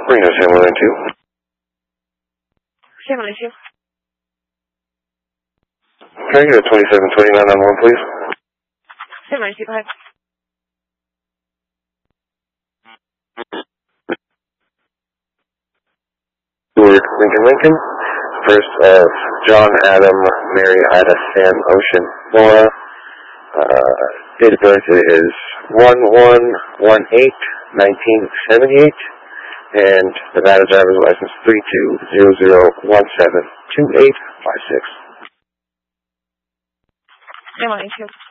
Reno, San Juan 2. San Juan 2. Can I get a 2729 on 1, please? San Juan 2, go ahead. Lincoln. First of John, Adam, Mary, Ida, Sam, Ocean, Laura. Date of birth is 11/18/1978, and Nevada driver's license 3200172856. San Juan 2.